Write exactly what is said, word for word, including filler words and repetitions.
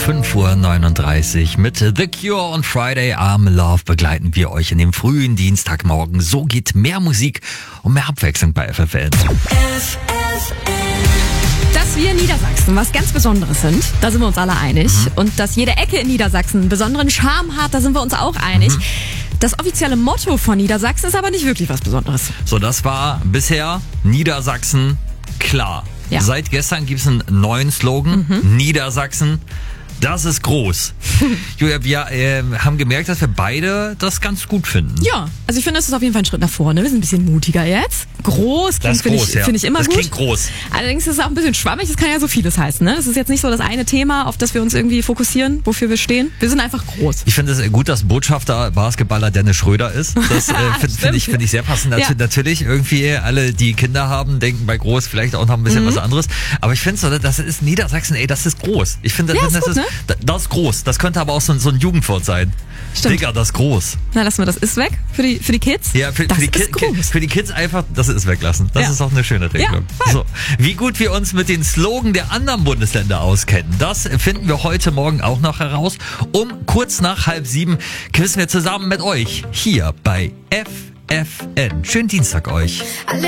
fünf Uhr neununddreißig mit The Cure und Friday I'm Love begleiten wir euch in dem frühen Dienstagmorgen. So geht mehr Musik und mehr Abwechslung bei F F N. Dass wir in Niedersachsen was ganz Besonderes sind, da sind wir uns alle einig. Mhm. Und dass jede Ecke in Niedersachsen einen besonderen Charme hat, da sind wir uns auch einig. Mhm. Das offizielle Motto von Niedersachsen ist aber nicht wirklich was Besonderes. So, das war bisher Niedersachsen klar. Ja. Seit gestern gibt es einen neuen Slogan. Mhm. Niedersachsen, das ist groß. Julia, wir äh, haben gemerkt, dass wir beide das ganz gut finden. Ja, also ich finde, das ist auf jeden Fall ein Schritt nach vorne. Wir sind ein bisschen mutiger jetzt. Groß klingt, finde ich, ja. find ich immer das gut. Das klingt groß. Allerdings ist es auch ein bisschen schwammig. Das kann ja so vieles heißen. Ne? Das ist jetzt nicht so das eine Thema, auf das wir uns irgendwie fokussieren, wofür wir stehen. Wir sind einfach groß. Ich finde es gut, dass Botschafter Basketballer Dennis Schröder ist. Das äh, finde find ich, find ich sehr passend. Ja. Natürlich irgendwie alle, die Kinder haben, denken bei groß vielleicht auch noch ein bisschen mhm. was anderes. Aber ich finde so, das ist Niedersachsen, ey, das ist groß. Ich finde, ja, das, ist das, gut, ist, ne? das ist groß. Das könnte aber auch so, so ein Jugendwort sein. Stimmt. Digga, das ist groß. Na, lassen wir das ist weg für die, für die Kids. Ja, für, das für, die ist Ki- groß. für die Kids einfach, das ist weglassen. Das ja. ist auch eine schöne Regelung. Ja, so, wie gut wir uns mit den Slogan der anderen Bundesländer auskennen, das finden wir heute Morgen auch noch heraus. Um kurz nach halb sieben quizzen wir zusammen mit euch hier bei F F N. Schönen Dienstag euch.